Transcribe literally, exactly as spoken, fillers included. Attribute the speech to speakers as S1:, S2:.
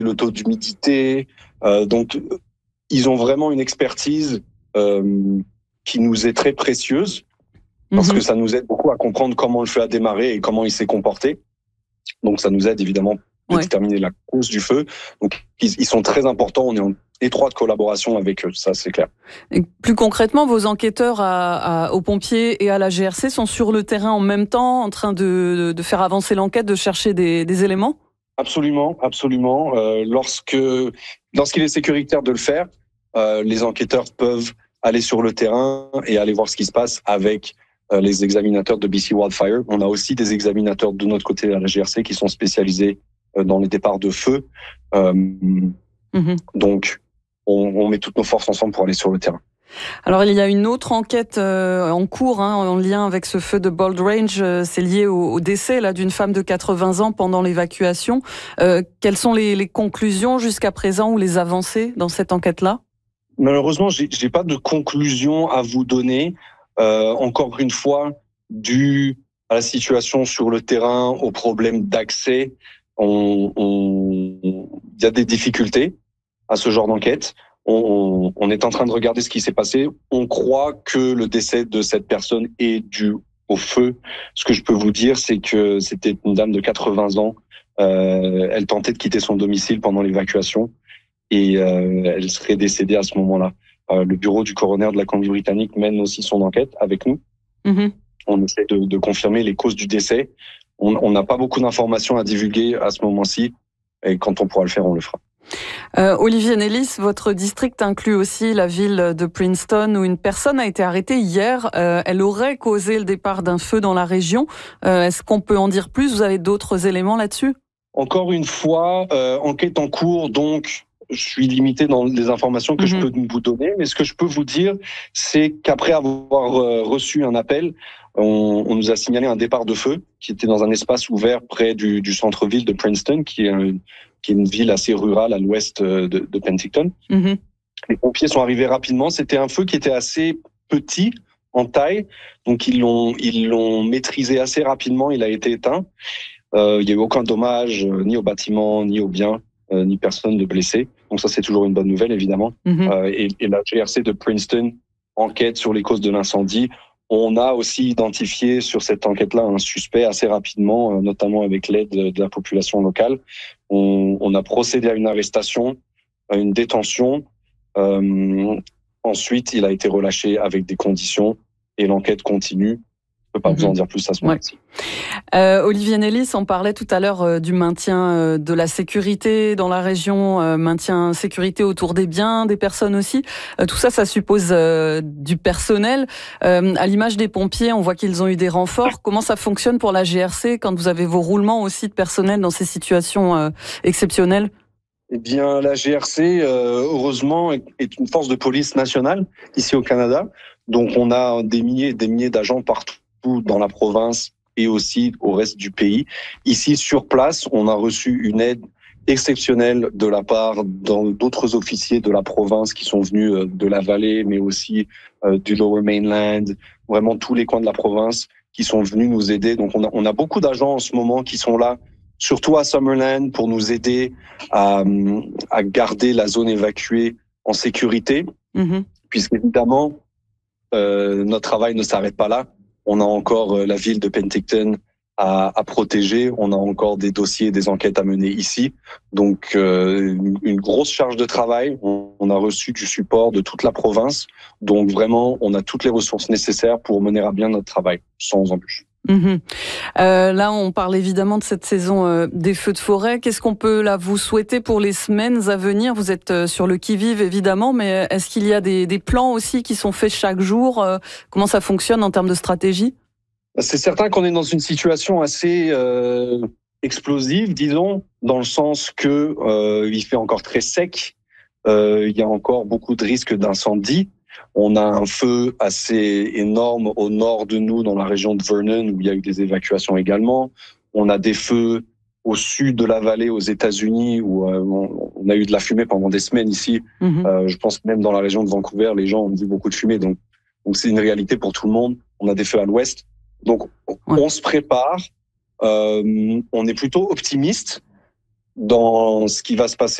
S1: le taux d'humidité. Euh, donc, ils ont vraiment une expertise euh, qui nous est très précieuse parce mm-hmm. que ça nous aide beaucoup à comprendre comment le feu a démarré et comment il s'est comporté. Donc, ça nous aide évidemment à ouais. déterminer la cause du feu. Donc, ils, ils sont très importants. On est en étroite collaboration avec eux, ça c'est clair.
S2: Et plus concrètement, vos enquêteurs à, à, aux pompiers et à la G R C sont sur le terrain en même temps, en train de, de, de faire avancer l'enquête, de chercher des, des éléments ?
S1: Absolument, absolument. Euh, lorsque, lorsqu'il est sécuritaire de le faire, euh, les enquêteurs peuvent aller sur le terrain et aller voir ce qui se passe avec euh, les examinateurs de B C Wildfire. On a aussi des examinateurs de notre côté à la G R C qui sont spécialisés euh, dans les départs de feu. Euh, mm-hmm. Donc, on, on met toutes nos forces ensemble pour aller sur le terrain.
S2: Alors, il y a une autre enquête euh, en cours, hein, en lien avec ce feu de Bold Range. Euh, c'est lié au, au décès là, d'une femme de quatre-vingts ans pendant l'évacuation. Euh, quelles sont les, les conclusions jusqu'à présent ou les avancées dans cette enquête-là ?
S1: Malheureusement, j'ai, j'ai pas de conclusion à vous donner. Euh, encore une fois, dû à la situation sur le terrain, aux problèmes d'accès, on, on, il y a des difficultés à ce genre d'enquête. On, on est en train de regarder ce qui s'est passé. On croit que le décès de cette personne est dû au feu. Ce que je peux vous dire, c'est que c'était une dame de quatre-vingts ans. Euh, elle tentait de quitter son domicile pendant l'évacuation et euh, elle serait décédée à ce moment-là. Euh, le bureau du coroner de la Colombie-Britannique mène aussi son enquête avec nous. Mm-hmm. On essaie de, de confirmer les causes du décès. On n'a pas beaucoup d'informations à divulguer à ce moment-ci et quand on pourra le faire, on le fera.
S2: Euh, Olivier Nellis, votre district inclut aussi la ville de Princeton où une personne a été arrêtée hier. Euh, elle aurait causé le départ d'un feu dans la région. Euh, est-ce qu'on peut en dire plus ? Vous avez d'autres éléments là-dessus ?
S1: Encore une fois, euh, enquête en cours, donc je suis limité dans les informations que mm-hmm. je peux vous donner. Mais ce que je peux vous dire, c'est qu'après avoir reçu un appel, on, on nous a signalé un départ de feu qui était dans un espace ouvert près du, du centre-ville de Princeton, qui est un qui est une ville assez rurale à l'ouest de, de Penticton. Mm-hmm. Les pompiers sont arrivés rapidement. C'était un feu qui était assez petit en taille, donc ils l'ont ils l'ont maîtrisé assez rapidement. Il a été éteint. Euh, il n'y a eu aucun dommage euh, ni au bâtiment, ni aux biens, euh, ni personne de blessé. Donc ça c'est toujours une bonne nouvelle évidemment. Mm-hmm. Euh, et, et la G R C de Princeton enquête sur les causes de l'incendie. On a aussi identifié sur cette enquête-là un suspect assez rapidement, notamment avec l'aide de la population locale. On, on a procédé à une arrestation, à une détention. Euh, ensuite, il a été relâché avec des conditions et l'enquête continue. Je ne peux pas mmh. vous en dire plus à ce moment-ci.
S2: Ouais. Euh, Olivier Nellis, on parlait tout à l'heure euh, du maintien euh, de la sécurité dans la région, euh, maintien sécurité autour des biens, des personnes aussi. Euh, tout ça, ça suppose euh, du personnel. Euh, à l'image des pompiers, on voit qu'ils ont eu des renforts. Comment ça fonctionne pour la G R C quand vous avez vos roulements aussi de personnel dans ces situations euh, exceptionnelles ?
S1: Eh bien, la G R C, euh, heureusement, est une force de police nationale ici au Canada. Donc, on a des milliers et des milliers d'agents partout dans la province et aussi au reste du pays. Ici, sur place, on a reçu une aide exceptionnelle de la part d'autres officiers de la province qui sont venus de la vallée, mais aussi euh, du Lower Mainland, vraiment tous les coins de la province qui sont venus nous aider. Donc, on a, on a beaucoup d'agents en ce moment qui sont là, surtout à Summerland, pour nous aider à, à garder la zone évacuée en sécurité, mm-hmm. puisqu'évidemment, euh, notre travail ne s'arrête pas là. On a encore la ville de Penticton à, à protéger. On a encore des dossiers, des enquêtes à mener ici. Donc, euh, une grosse charge de travail. On, on a reçu du support de toute la province. Donc, vraiment, on a toutes les ressources nécessaires pour mener à bien notre travail, sans embûche.
S2: Mmh. Euh, là, on parle évidemment de cette saison euh, des feux de forêt. Qu'est-ce qu'on peut là vous souhaiter pour les semaines à venir ? Vous êtes euh, sur le qui-vive évidemment, mais est-ce qu'il y a des, des plans aussi qui sont faits chaque jour ? euh, Comment ça fonctionne en termes de stratégie ?
S1: C'est certain qu'on est dans une situation assez euh, explosive, disons, dans le sens que euh, il fait encore très sec. Euh, il y a encore beaucoup de risques d'incendie. On a un feu assez énorme au nord de nous, dans la région de Vernon, où il y a eu des évacuations également. On a des feux au sud de la vallée, aux États-Unis, où euh, on, on a eu de la fumée pendant des semaines ici. Mm-hmm. Euh, je pense que même dans la région de Vancouver, les gens ont vu beaucoup de fumée. Donc, donc c'est une réalité pour tout le monde. On a des feux à l'ouest. Donc, on, ouais. on se prépare. Euh, on est plutôt optimiste. dans ce qui va se passer